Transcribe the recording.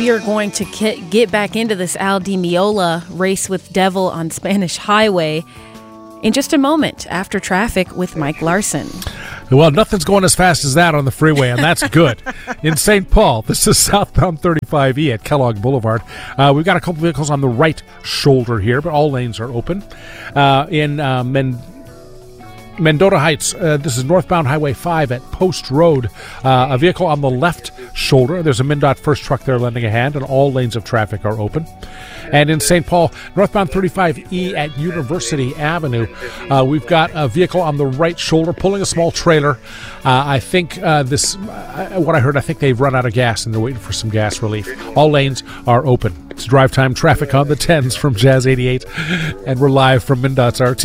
We are going to get back into this Al Di Meola race with Devil on Spanish Highway in just a moment after traffic with Mike Larson. Well, nothing's going as fast as that on the freeway, and that's good. In St. Paul, this is southbound 35E at Kellogg Boulevard. We've got a couple vehicles on the right shoulder here, but all lanes are open. In Mendota Heights, this is northbound Highway 5 at Post Road. A vehicle on the left shoulder. There's a MnDOT first truck there lending a hand, and all lanes of traffic are open. And in St. Paul, northbound 35E at University Avenue, we've got a vehicle on the right shoulder pulling a small trailer. I think what I heard, I think they've run out of gas and they're waiting for some gas relief. All lanes are open. It's drive time traffic on the 10s from Jazz 88, and we're live from MnDOT's RT.